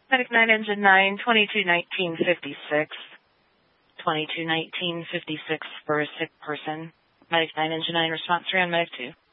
Medic 9, Engine 9, 221956. 221956 for a sick person. Medic 9, Engine 9, response 3 on Medic 2.